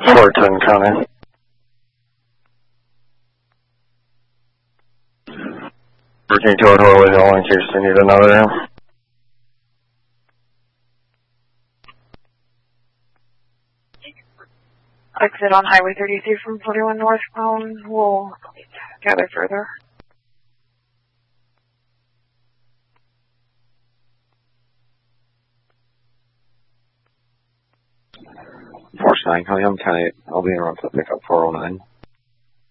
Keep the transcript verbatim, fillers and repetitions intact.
Fullerton County. Working toward Horley Hill in case you need another. Exit on Highway thirty-three from forty-one northbound. We'll gather further. Force nine, William County, I'll be in around to pick up four oh nine.